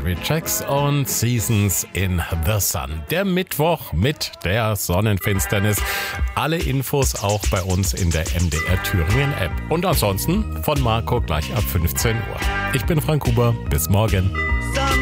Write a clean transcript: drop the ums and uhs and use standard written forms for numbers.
Gary Jacks und Seasons in the Sun. Der Mittwoch mit der Sonnenfinsternis. Alle Infos auch bei uns in der MDR Thüringen App. Und ansonsten von Marco gleich ab 15 Uhr. Ich bin Frank Huber. Bis morgen.